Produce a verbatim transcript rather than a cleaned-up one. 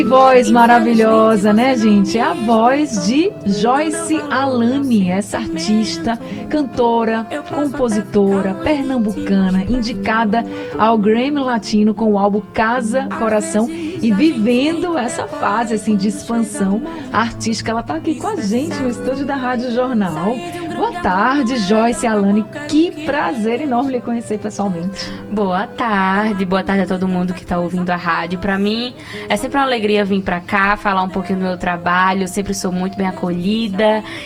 Que voz maravilhosa, né, gente? É a voz de Joyce Alane, essa artista, cantora, compositora, pernambucana, indicada ao Grammy Latino com o álbum Casa Coração e vivendo essa fase assim de expansão artística. Ela tá aqui com a gente no estúdio da Rádio Jornal. Boa tarde, Joyce Alane. Que prazer enorme lhe conhecer pessoalmente. Boa tarde, boa tarde a todo mundo que está ouvindo a rádio. Para mim é sempre uma alegria vir para cá, falar um pouquinho do meu trabalho. Eu sempre sou muito bem acolhida